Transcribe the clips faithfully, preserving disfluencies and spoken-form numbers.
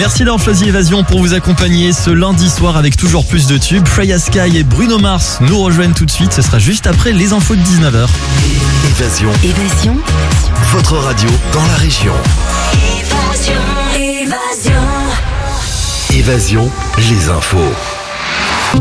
Merci d'avoir choisi Évasion pour vous accompagner ce lundi soir avec toujours plus de tubes. Freya Sky et Bruno Mars nous rejoignent tout de suite. Ce sera juste après les infos de dix-neuf heures. Évasion. Évasion. Votre radio dans la région. Évasion. Évasion. Évasion, les infos.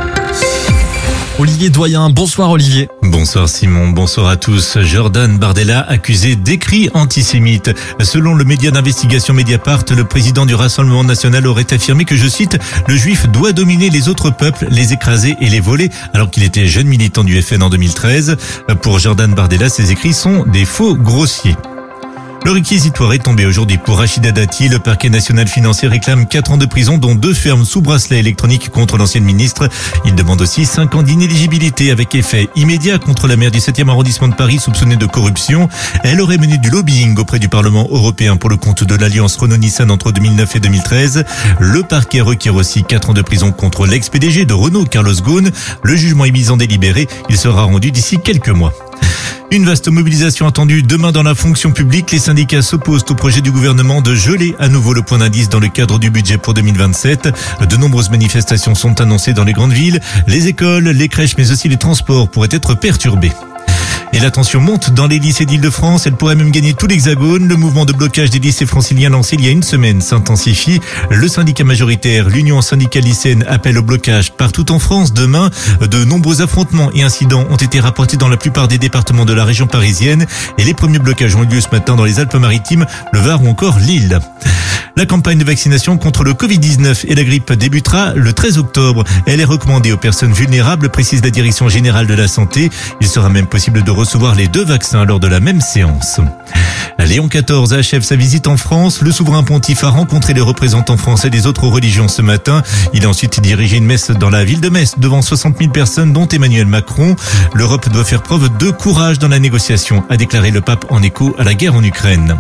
Olivier Doyen, bonsoir Olivier. Bonsoir Simon, bonsoir à tous. Jordan Bardella accusé d'écrits antisémites. Selon le média d'investigation Mediapart, le président du Rassemblement national aurait affirmé que, je cite, le juif doit dominer les autres peuples, les écraser et les voler, alors qu'il était jeune militant du F N en deux mille treize. Pour Jordan Bardella, ces écrits sont des faux grossiers. Le réquisitoire est tombé aujourd'hui pour Rachida Dati. Le parquet national financier réclame quatre ans de prison, dont deux fermes sous bracelet électronique contre l'ancienne ministre. Il demande aussi cinq ans d'inéligibilité avec effet immédiat contre la maire du septième arrondissement de Paris soupçonnée de corruption. Elle aurait mené du lobbying auprès du Parlement européen pour le compte de l'alliance Renault-Nissan entre deux mille neuf et deux mille treize. Le parquet requiert aussi quatre ans de prison contre l'ex-P D G de Renault, Carlos Ghosn. Le jugement est mis en délibéré. Il sera rendu d'ici quelques mois. Une vaste mobilisation attendue demain dans la fonction publique. Les syndicats s'opposent au projet du gouvernement de geler à nouveau le point d'indice dans le cadre du budget pour deux mille vingt-sept. De nombreuses manifestations sont annoncées dans les grandes villes. Les écoles, les crèches, mais aussi les transports pourraient être perturbés. Et la tension monte dans les lycées d'Île-de-France. Elle pourrait même gagner tout l'Hexagone. Le mouvement de blocage des lycées franciliens lancé il y a une semaine s'intensifie. Le syndicat majoritaire, l'Union syndicale lycéenne, appelle au blocage partout en France demain. De nombreux affrontements et incidents ont été rapportés dans la plupart des départements de la région parisienne. Et les premiers blocages ont eu lieu ce matin dans les Alpes-Maritimes, le Var ou encore Lille. La campagne de vaccination contre le covid dix-neuf et la grippe débutera le treize octobre. Elle est recommandée aux personnes vulnérables, précise la Direction générale de la santé. Il sera même possible de recevoir les deux vaccins lors de la même séance. Léon quatorze achève sa visite en France. Le souverain pontife a rencontré les représentants français des autres religions ce matin. Il a ensuite dirigé une messe dans la ville de Metz devant soixante mille personnes, dont Emmanuel Macron. L'Europe doit faire preuve de courage dans la négociation, a déclaré le pape en écho à la guerre en Ukraine.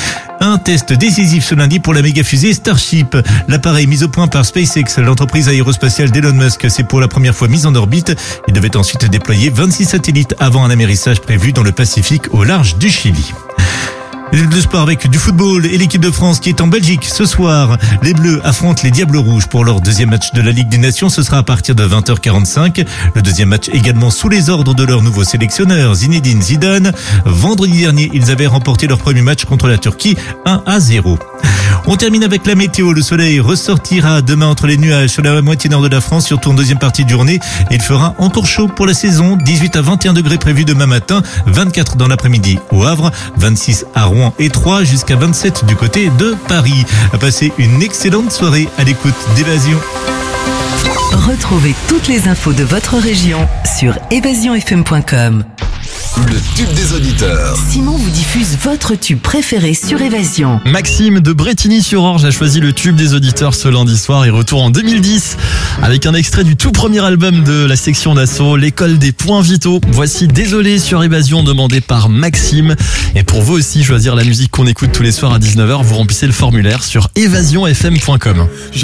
Un test décisif ce lundi pour la méga-fusée Starship. L'appareil mis au point par SpaceX, l'entreprise aérospatiale d'Elon Musk, s'est pour la première fois mise en orbite. Il devait ensuite déployer vingt-six satellites avant un amérissage prévu dans le Pacifique au large du Chili. Le sport avec du football et l'équipe de France qui est en Belgique ce soir. Les Bleus affrontent les Diables Rouges pour leur deuxième match de la Ligue des Nations. Ce sera à partir de vingt heures quarante-cinq. Le deuxième match également sous les ordres de leur nouveau sélectionneur, Zinedine Zidane. Vendredi dernier, ils avaient remporté leur premier match contre la Turquie, un à zéro. On termine avec la météo. Le soleil ressortira demain entre les nuages sur la moitié nord de la France, surtout en deuxième partie de journée. Il fera encore chaud pour la saison. dix-huit à vingt et un degrés prévus demain matin, vingt-quatre dans l'après-midi au Havre, vingt-six à Rouen et Troyes, jusqu'à vingt-sept du côté de Paris. À passer une excellente soirée à l'écoute d'Évasion. Retrouvez toutes les infos de votre région sur évasion f m point com. Le tube des auditeurs. Simon vous diffuse votre tube préféré sur Évasion. Maxime de Brétigny-sur-Orge a choisi le tube des auditeurs ce lundi soir et retour en deux mille dix avec un extrait du tout premier album de la section d'assaut, l'école des points vitaux. Voici Désolé sur Évasion, demandé par Maxime. Et pour vous aussi choisir la musique qu'on écoute tous les soirs à dix-neuf heures, vous remplissez le formulaire sur évasion f m point com.